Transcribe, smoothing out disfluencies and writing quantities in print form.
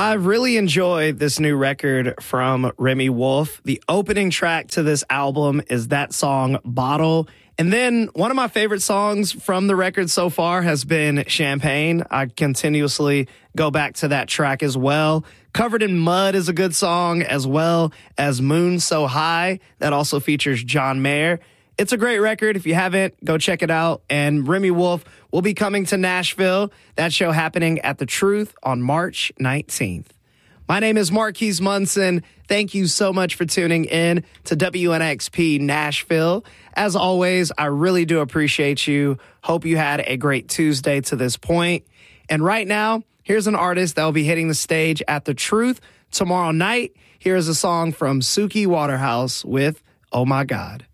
I really enjoyed this new record from Remy Wolf. The opening track to this album is that song, Bottle. And then one of my favorite songs from the record so far has been Champagne. I continuously go back to that track as well. Covered in Mud is a good song, as well as Moon So High. That also features John Mayer. It's a great record. If you haven't, go check it out. And Remy Wolf will be coming to Nashville. That show happening at The Truth on March 19th. My name is Marquise Munson. Thank you so much for tuning in to WNXP Nashville. As always, I really do appreciate you. Hope you had a great Tuesday to this point. And right now, here's an artist that will be hitting the stage at The Truth tomorrow night. Here's a song from Suki Waterhouse with Oh My God.